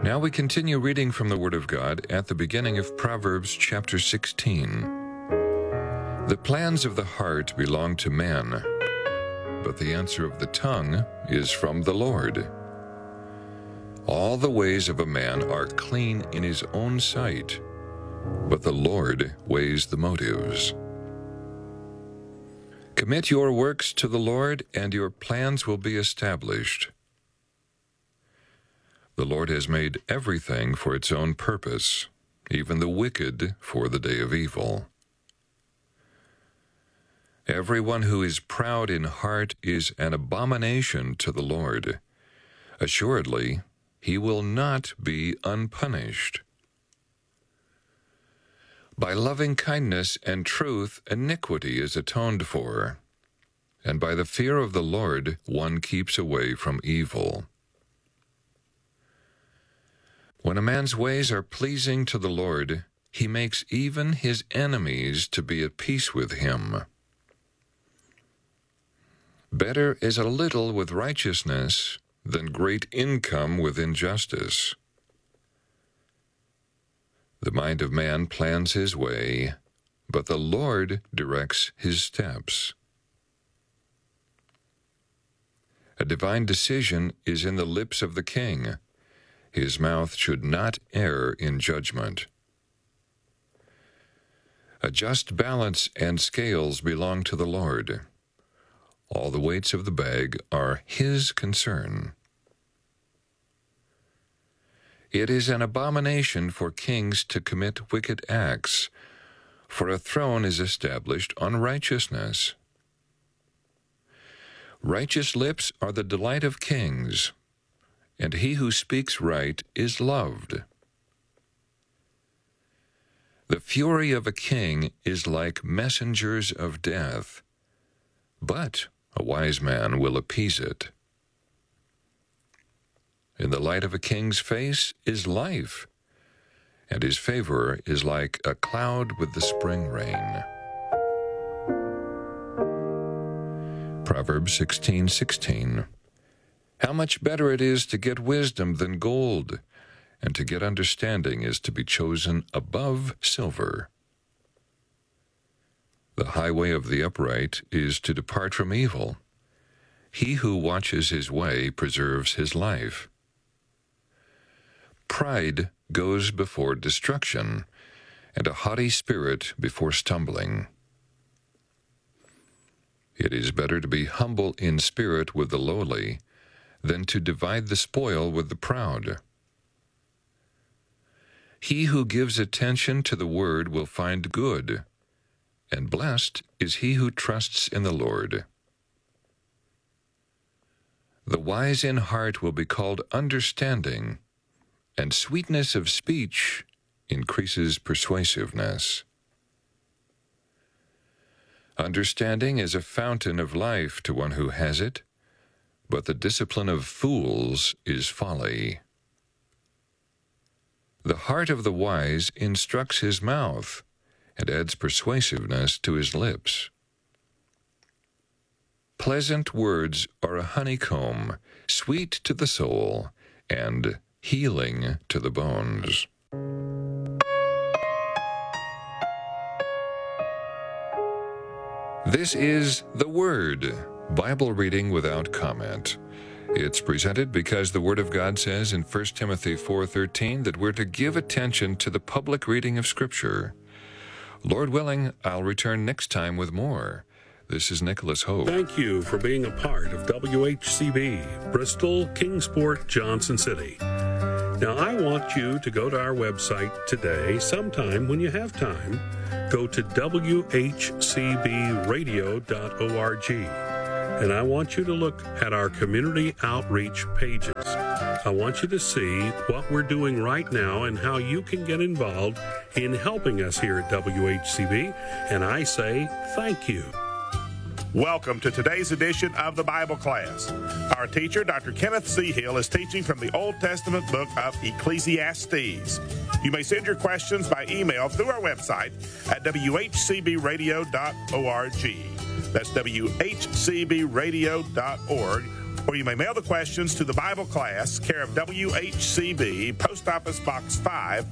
Now we continue reading from the Word of God at the beginning of Proverbs chapter 16. The plans of the heart belong to man, but the answer of the tongue is from the Lord. All the ways of a man are clean in his own sight, but the Lord weighs the motives. Commit your works to the Lord, and your plans will be established. The Lord has made everything for its own purpose, even the wicked for the day of evil. Everyone who is proud in heart is an abomination to the Lord. Assuredly, he will not be unpunished. By loving kindness and truth, iniquity is atoned for, and by the fear of the Lord one keeps away from evil. When a man's ways are pleasing to the Lord, he makes even his enemies to be at peace with him. Better is a little with righteousness than great income with injustice. The mind of man plans his way, but the Lord directs his steps. A divine decision is in the lips of the king. His mouth should not err in judgment. A just balance and scales belong to the Lord. All the weights of the bag are his concern. It is an abomination for kings to commit wicked acts, for a throne is established on righteousness. Righteous lips are the delight of kings, and he who speaks right is loved. The fury of a king is like messengers of death, but a wise man will appease it. In the light of a king's face is life, and his favor is like a cloud with the spring rain. Proverbs 16:16. How much better it is to get wisdom than gold, and to get understanding is to be chosen above silver. The highway of the upright is to depart from evil. He who watches his way preserves his life. Pride goes before destruction, and a haughty spirit before stumbling. It is better to be humble in spirit with the lowly than to divide the spoil with the proud. He who gives attention to the word will find good, and blessed is he who trusts in the Lord. The wise in heart will be called understanding, and sweetness of speech increases persuasiveness. Understanding is a fountain of life to one who has it, but the discipline of fools is folly. The heart of the wise instructs his mouth, and adds persuasiveness to his lips. Pleasant words are a honeycomb, sweet to the soul, and healing to the bones. This is The Word, Bible reading without comment. It's presented because the Word of God says in 1 Timothy 4:13 that we're to give attention to the public reading of Scripture. Lord willing, I'll return next time with more. This is Nicholas Hope. Thank you for being a part of WHCB, Bristol, Kingsport, Johnson City. Now, I want you to go to our website today, sometime when you have time. Go to WHCBradio.org, and I want you to look at our community outreach pages. I want you to see what we're doing right now and how you can get involved in helping us here at WHCB, and I say thank you. Welcome to today's edition of the Bible class. Our teacher, Dr. Kenneth C. Hill, is teaching from the Old Testament book of Ecclesiastes. You may send your questions by email through our website at whcbradio.org. That's whcbradio.org. Or you may mail the questions to the Bible class, care of WHCB, Post Office Box 5,